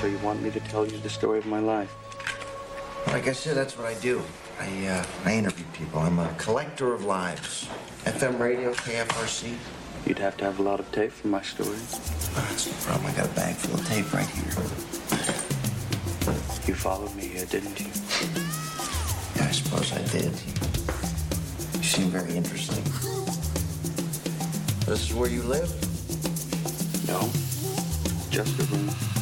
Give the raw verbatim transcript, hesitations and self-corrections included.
So you want me to tell you the story of my life? Like I said, that's what I do. I, uh, I interview people. I'm a collector of lives. F M radio, K F R C. You'd have to have a lot of tape for my story. Oh, that's no problem. I got a bag full of tape right here. You followed me here, didn't you? Yeah, I suppose I did. You seem very interesting. This is where you live? No, just a room.